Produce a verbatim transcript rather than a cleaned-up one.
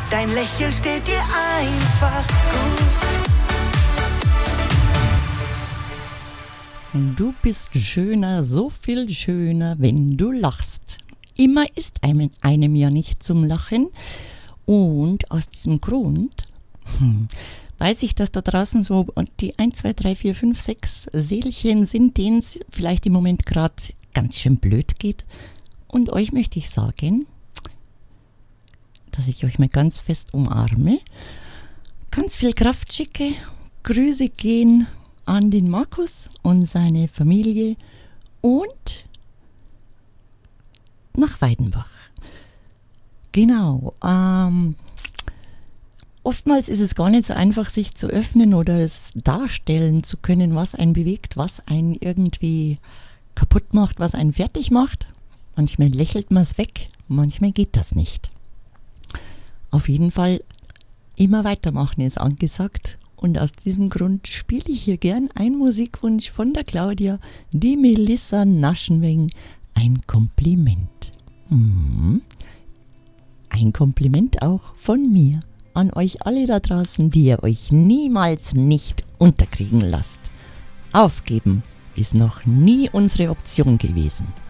Dein Lächeln steht dir einfach gut. Du bist schöner, so viel schöner, wenn du lachst. Immer ist einem, einem ja nicht zum Lachen. Und aus diesem Grund hm, weiß ich, dass da draußen so die eins, zwei, drei, vier, fünf, sechs Seelchen sind, denen es vielleicht im Moment gerade ganz schön blöd geht. Und euch möchte ich sagen, dass ich euch mal ganz fest umarme, ganz viel Kraft schicke, Grüße gehen an den Markus und seine Familie und nach Weidenbach. Genau, ähm, oftmals ist es gar nicht so einfach, sich zu öffnen oder es darstellen zu können, was einen bewegt, was einen irgendwie kaputt macht, was einen fertig macht. Manchmal lächelt man es weg, manchmal geht das nicht. Auf jeden Fall immer weitermachen ist angesagt und aus diesem Grund spiele ich hier gern einen Musikwunsch von der Claudia, die Melissa Naschenweng, ein Kompliment. Hm. Ein Kompliment auch von mir an euch alle da draußen, die ihr euch niemals nicht unterkriegen lasst. Aufgeben ist noch nie unsere Option gewesen.